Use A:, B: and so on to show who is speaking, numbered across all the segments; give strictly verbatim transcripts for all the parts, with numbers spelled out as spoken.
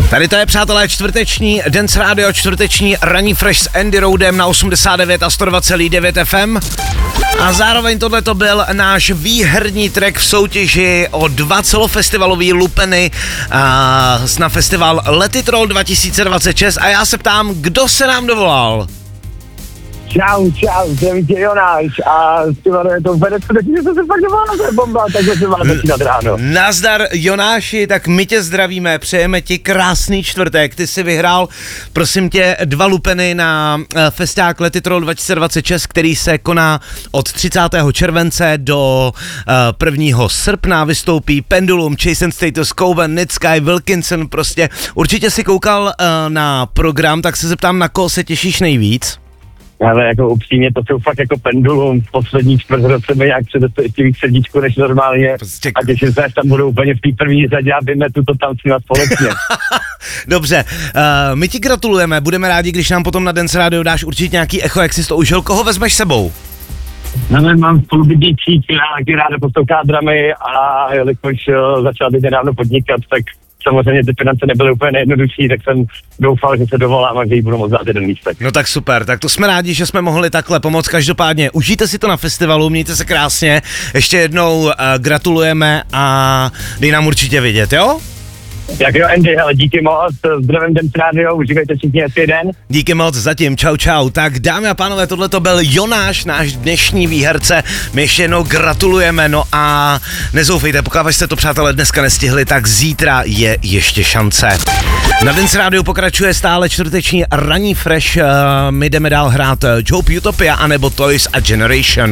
A: Tady to je, přátelé, čtvrteční Dance Radio, čtvrteční ranní fresh s Andy Roadem na osmdesát devět a sto dva celá devět F M. A zároveň tohle to byl náš výherní track v soutěži o dva celofestivalový lupeny a na festival Let It Roll dva tisíce dvacet šest. A já se ptám, kdo se nám dovolal?
B: Čau, čau, zdravím tě Jonáš a tyhle, to vede skutečně, že jsem se fakt dovolal, to je bomba, takže se má začínat ráno.
A: Nazdar Jonáši, tak my tě zdravíme, přejeme ti krásný čtvrtek, ty jsi vyhrál, prosím tě, dva lupeny na festiák Let It Roll dva tisíce dvacet šest, který se koná od třicátého července do prvního srpna, vystoupí Pendulum, Chase and Status, Coven, Nitsky, Wilkinson, prostě určitě si koukal na program, tak se zeptám, na koho se těšíš nejvíc?
B: Ale jako upřímně, to jsou fakt jako Pendulum, v poslední čtvrt roce mi nějak předesto ještě víc srdíčku než normálně prostě... a těším se, až tam budou úplně v té první řadě a vymetu to tam s nima společně.
A: Dobře, uh, my ti gratulujeme, budeme rádi, když nám potom na Dance Radio dáš určitě nějaký echo, jak jsi to užil, koho vezmeš sebou?
B: No, mám spolubydlící, která taky ráda poslouchá dramy a jelikož uh, začala být nedávno podnikat, tak samozřejmě ty finance nebyly úplně nejjednodušší, tak jsem doufal, že se dovolám a že jí budu moc dát jeden lístek.
A: No tak super, tak to jsme rádi, že jsme mohli takhle pomoct. Každopádně užijte si to na festivalu, mějte se krásně, ještě jednou uh, gratulujeme a dej nám určitě vidět, jo?
B: Jak jo, Andy, hele, díky moc, zdravím Dance Radio, užívejte všichni hezký den.
A: Díky moc, zatím, čau čau. Tak dámy a pánové, tohle to byl Jonáš, náš dnešní výherce, my ještě jednou gratulujeme, no a nezoufejte, pokud jste to, přátelé, dneska nestihli, tak zítra je ještě šance. Na Dance Radio pokračuje stále čtvrteční ranní fresh, uh, my jdeme dál hrát Joe Utopia anebo Toys a Generation.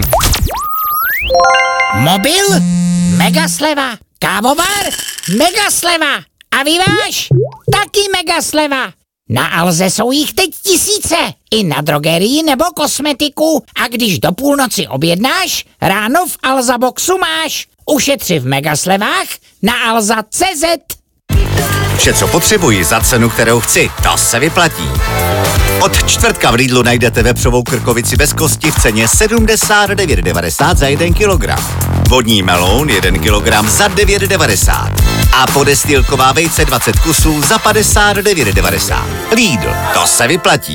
C: Mobil? Mega sleva. Kávovar? Mega sleva. A vyváž? Taky mega sleva. Na Alze jsou jich teď tisíce. I na drogerii nebo kosmetiku. A když do půlnoci objednáš, ráno v Alza Boxu máš. Ušetři v mega slevách na alza tečka cé zet.
D: Vše, co potřebuji za cenu, kterou chci, to se vyplatí. Od čtvrtka v Lidlu najdete vepřovou krkovici bez kosti v ceně sedmdesát devět devadesát za jeden kilogram. Vodní meloun jeden kilogram za devět devadesát. A podestýlková vejce dvacet kusů za padesát devět devadesát. Lidl, to se vyplatí.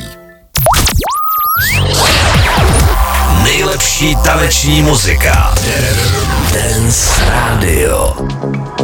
E: Nejlepší taneční muzika. Dance Radio.